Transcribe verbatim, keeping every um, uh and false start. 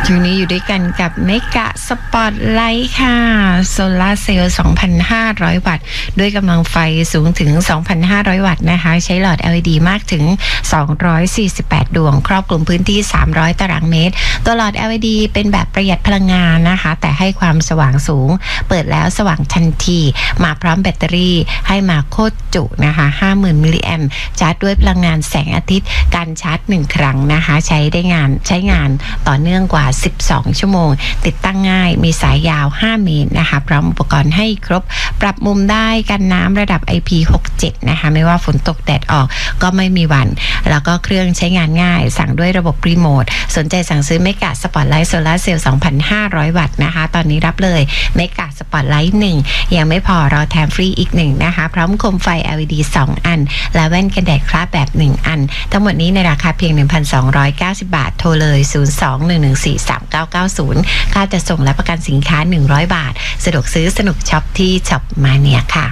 ช่วงนี้อยู่ด้วยกันกับเมกะสปอตไลท์ค่ะโซลาร์เซลล์ สองพันห้าร้อย วัตต์ด้วยกำลังไฟสูงถึง สองพันห้าร้อย วัตต์นะคะใช้หลอด แอล อี ดี มากถึง สองร้อยสี่สิบแปด ดวงครอบคลุมพื้นที่ สามร้อย ตารางเมตรตัวหลอด แอล อี ดี เป็นแบบประหยัดพลังงานนะคะแต่ให้ความสว่างสูงเปิดแล้วสว่างทันทีมาพร้อมแบตเตอรี่ให้มาโคตรจุนะคะ ห้าหมื่น มิลลิแอมป์ชาร์จด้วยพลังงานแสงอาทิตย์การชาร์จหนึ่งครั้งนะคะใช้ได้งานใช้งานต่อเนื่องกว่าสิบสองชั่วโมงติดตั้งง่ายมีสายยาวห้าเมตรนะคะพร้อมอุปกรณ์ให้ครบปรับมุมได้กันน้ำระดับ ไอ พี หกสิบเจ็ด นะคะไม่ว่าฝนตกแดดออกก็ไม่มีหวั่นแล้วก็เครื่องใช้งานง่ายสั่งด้วยระบบรีโมทสนใจสั่งซื้อเมกะสปอตไลท์โซลาร์เซลล์ สองพันห้าร้อย วัตต์นะคะตอนนี้รับเลยเมกะสปอตไลท์หนึ่งยังไม่พอรอแถมฟรีอีกหนึ่งนะคะพร้อมโคมไฟ แอล อี ดี สองอันและแว่นกันแดดคราฟแบบหนึ่งอันทั้งหมดนี้ในราคาเพียง หนึ่งพันสองร้อยเก้าสิบ บาทโทรเลยศูนย์ สอง หนึ่ง หนึ่ง สี่ สาม เก้า เก้า ศูนย์ค่าจะส่งและประกันสินค้าหนึ่งร้อยบาทสะดวกซื้อสนุกช็อปที่ช็อปมาเนียค่ะ